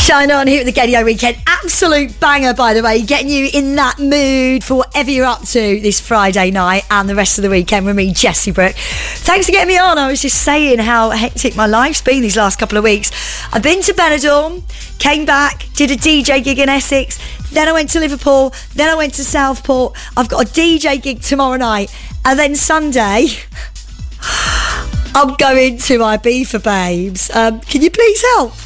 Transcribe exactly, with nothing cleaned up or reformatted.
Shine on here at the Gaydio Weekend. Absolute banger, by the way. Getting you in that mood for whatever you're up to this Friday night and the rest of the weekend with me, Jessie Brooke. Thanks for getting me on. I was just saying how hectic my life's been these last couple of weeks. I've been to Benidorm, came back, did a D J gig in Essex, then I went to Liverpool, then I went to Southport. I've got a D J gig tomorrow night, and then Sunday I'm going to Ibiza, babes. Um, can you please help?